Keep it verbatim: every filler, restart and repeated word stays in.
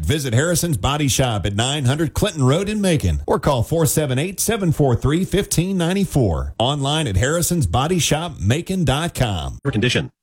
Visit Harrison's Body Shop at nine hundred Clinton Road in Macon or call four seven eight, seven four three, one five nine four. Online at harrisons body shop macon dot com. Your condition.